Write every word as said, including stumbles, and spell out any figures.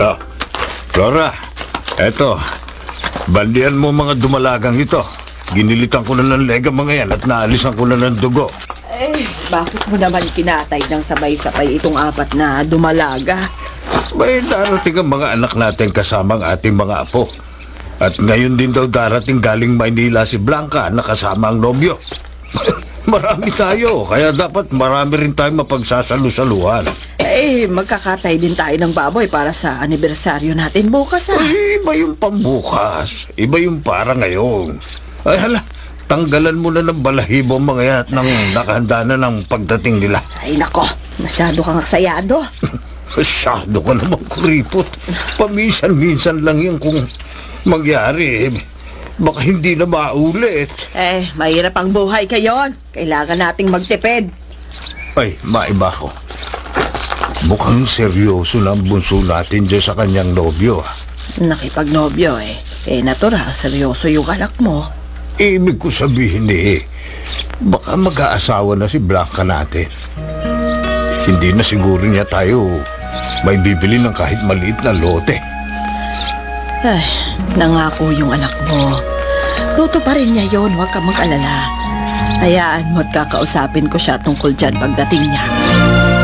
Ah, Flora, eto. Bandian mo mga dumalagang ito. Ginilitan ko na ng lega mga yan at naalisan ko na ng dugo. Eh, bakit mo naman kinatay ng sabay-sabay itong apat na dumalaga? May darating ang mga anak natin kasama ang ating mga apo. At ngayon din daw darating galing Maynila si Blanca na kasama ang nobyo. Marami tayo, kaya dapat marami rin tayong mapagsasalu-saluhan. Eh, magkakatay din tayo ng baboy para sa anibersaryo natin bukas, ah. Ay, iba yung pambukas. Iba yung para ngayon. Ay, hala, tanggalan mo na ng balahibo ang mga yan at nang nakahanda na ng pagdating nila. Ay, nako, masyado kang aksayado. Masyado ka naman kuripot. Paminsan-minsan lang yan kung magyari. Baka hindi na maulit. Eh, mahirap ang buhay kayon. Kailangan nating magtipid. Ay, maiba ko. Mukhang seryoso na ang bunso natin dyan sa kanyang nobyo. Nakipagnobyo eh. Eh, natural, seryoso yung anak mo. Ibig ko sabihin eh, baka mag-aasawa na si Blanca natin. Hindi na siguro niya tayo may bibili ng kahit maliit na lote. Ay, nangako yung anak mo. Tuto pa rin niya yun, huwag ka mag-alala. Hayaan mo at kakausapin ko siya tungkol dyan pagdating niya.